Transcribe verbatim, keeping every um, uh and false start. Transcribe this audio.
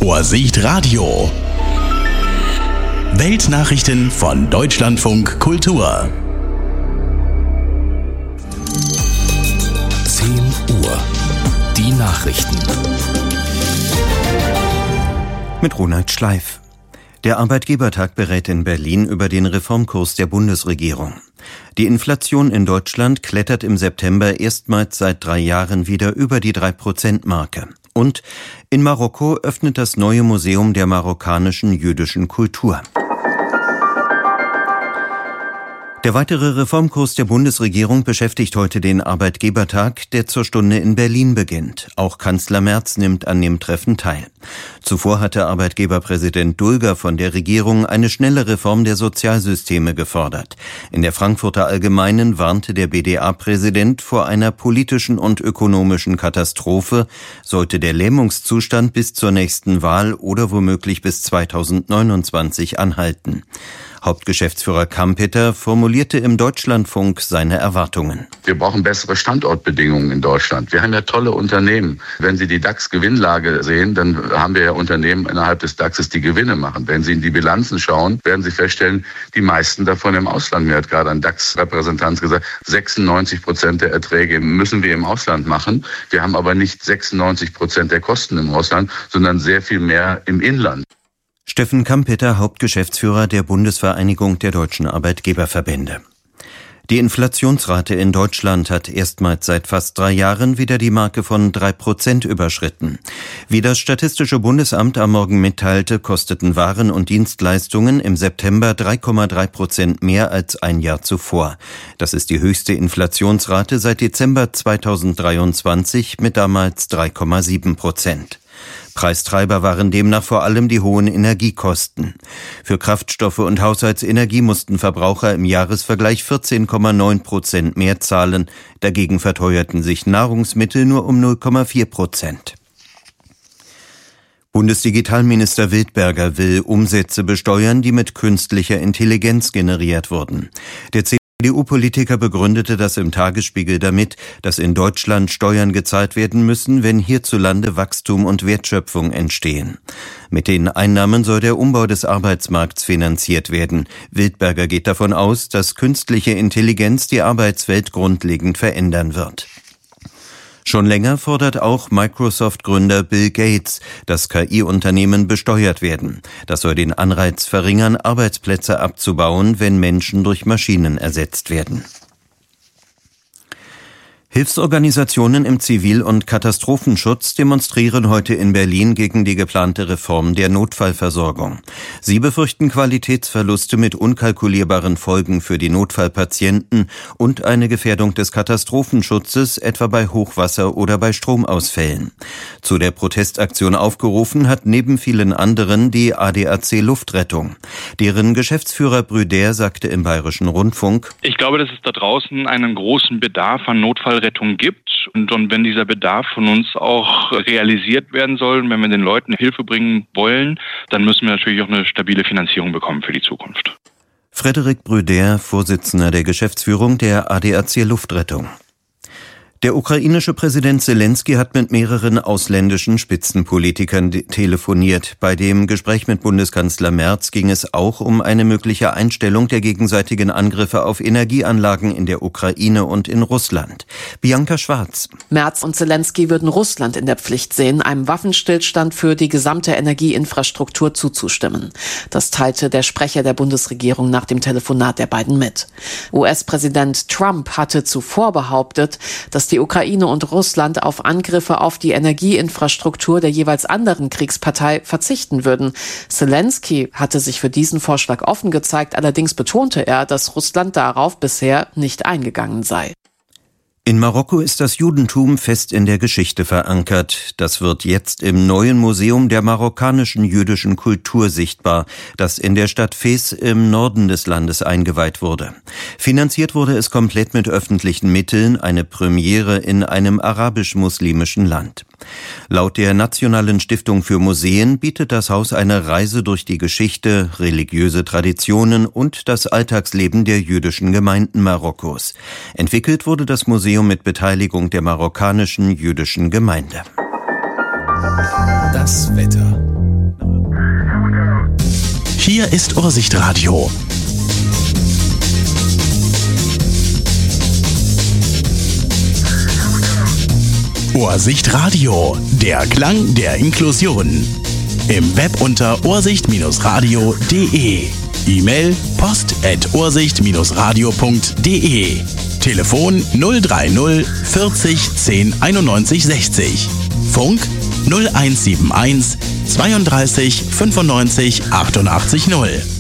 Vorsicht Radio. Weltnachrichten von Deutschlandfunk Kultur. zehn Uhr. Die Nachrichten. Mit Ronald Schleif. Der Arbeitgebertag berät in Berlin über den Reformkurs der Bundesregierung. Die Inflation in Deutschland klettert im September erstmals seit drei Jahren wieder über die drei Prozent Marke. Und in Marokko öffnet das neue Museum der marokkanischen jüdischen Kultur. Der weitere Reformkurs der Bundesregierung beschäftigt heute den Arbeitgebertag, der zur Stunde in Berlin beginnt. Auch Kanzler Merz nimmt an dem Treffen teil. Zuvor hatte Arbeitgeberpräsident Dulger von der Regierung eine schnelle Reform der Sozialsysteme gefordert. In der Frankfurter Allgemeinen warnte der B D A-Präsident vor einer politischen und ökonomischen Katastrophe, sollte der Lähmungszustand bis zur nächsten Wahl oder womöglich bis zweitausendneunundzwanzig anhalten. Hauptgeschäftsführer Kampeter formulierte im Deutschlandfunk seine Erwartungen. Wir brauchen bessere Standortbedingungen in Deutschland. Wir haben ja tolle Unternehmen. Wenn Sie die DAX-Gewinnlage sehen, dann haben wir ja Unternehmen innerhalb des DAXes, die Gewinne machen. Wenn Sie in die Bilanzen schauen, werden Sie feststellen, die meisten davon im Ausland. Mir hat gerade ein DAX-Repräsentant gesagt, sechsundneunzig Prozent der Erträge müssen wir im Ausland machen. Wir haben aber nicht sechsundneunzig Prozent der Kosten im Ausland, sondern sehr viel mehr im Inland. Steffen Kampeter, Hauptgeschäftsführer der Bundesvereinigung der deutschen Arbeitgeberverbände. Die Inflationsrate in Deutschland hat erstmals seit fast drei Jahren wieder die Marke von drei Prozent überschritten. Wie das Statistische Bundesamt am Morgen mitteilte, kosteten Waren und Dienstleistungen im September drei Komma drei Prozent mehr als ein Jahr zuvor. Das ist die höchste Inflationsrate seit Dezember zweitausenddreiundzwanzig mit damals drei Komma sieben Prozent. Preistreiber waren demnach vor allem die hohen Energiekosten. Für Kraftstoffe und Haushaltsenergie mussten Verbraucher im Jahresvergleich vierzehn Komma neun Prozent mehr zahlen. Dagegen verteuerten sich Nahrungsmittel nur um null Komma vier Prozent. Bundesdigitalminister Wildberger will Umsätze besteuern, die mit künstlicher Intelligenz generiert wurden. Der C D U-Politiker begründete das im Tagesspiegel damit, dass in Deutschland Steuern gezahlt werden müssen, wenn hierzulande Wachstum und Wertschöpfung entstehen. Mit den Einnahmen soll der Umbau des Arbeitsmarkts finanziert werden. Wildberger geht davon aus, dass künstliche Intelligenz die Arbeitswelt grundlegend verändern wird. Schon länger fordert auch Microsoft-Gründer Bill Gates, dass K I-Unternehmen besteuert werden. Das soll den Anreiz verringern, Arbeitsplätze abzubauen, wenn Menschen durch Maschinen ersetzt werden. Hilfsorganisationen im Zivil- und Katastrophenschutz demonstrieren heute in Berlin gegen die geplante Reform der Notfallversorgung. Sie befürchten Qualitätsverluste mit unkalkulierbaren Folgen für die Notfallpatienten und eine Gefährdung des Katastrophenschutzes, etwa bei Hochwasser oder bei Stromausfällen. Zu der Protestaktion aufgerufen hat neben vielen anderen die A D A C Luftrettung. Deren Geschäftsführer Brüder sagte im Bayerischen Rundfunk: Ich glaube, dass es da draußen einen großen Bedarf an Notfall Rettung gibt und, und wenn dieser Bedarf von uns auch realisiert werden soll, wenn wir den Leuten Hilfe bringen wollen, dann müssen wir natürlich auch eine stabile Finanzierung bekommen für die Zukunft. Frederik Brüder, Vorsitzender der Geschäftsführung der A D A C Luftrettung. Der ukrainische Präsident Selenskyj hat mit mehreren ausländischen Spitzenpolitikern telefoniert. Bei dem Gespräch mit Bundeskanzler Merz ging es auch um eine mögliche Einstellung der gegenseitigen Angriffe auf Energieanlagen in der Ukraine und in Russland. Bianca Schwarz. Merz und Selenskyj würden Russland in der Pflicht sehen, einem Waffenstillstand für die gesamte Energieinfrastruktur zuzustimmen. Das teilte der Sprecher der Bundesregierung nach dem Telefonat der beiden mit. U S-Präsident Trump hatte zuvor behauptet, dass die Ukraine und Russland auf Angriffe auf die Energieinfrastruktur der jeweils anderen Kriegspartei verzichten würden. Selenskyj hatte sich für diesen Vorschlag offen gezeigt, allerdings betonte er, dass Russland darauf bisher nicht eingegangen sei. In Marokko ist das Judentum fest in der Geschichte verankert. Das wird jetzt im neuen Museum der marokkanischen jüdischen Kultur sichtbar, das in der Stadt Fez im Norden des Landes eingeweiht wurde. Finanziert wurde es komplett mit öffentlichen Mitteln, eine Premiere in einem arabisch-muslimischen Land. Laut der Nationalen Stiftung für Museen bietet das Haus eine Reise durch die Geschichte, religiöse Traditionen und das Alltagsleben der jüdischen Gemeinden Marokkos. Entwickelt wurde das Museum mit Beteiligung der marokkanischen jüdischen Gemeinde. Das Wetter. Hier ist Ursicht Radio. Ursicht Radio, der Klang der Inklusion. Im Web unter ursicht radio punkt de. E-Mail post at ursicht radio punkt de. Telefon null drei null vierzig zehn einundneunzig sechzig. Funk null eins sieben eins zweiunddreißig fünfundneunzig achtundachtzig null.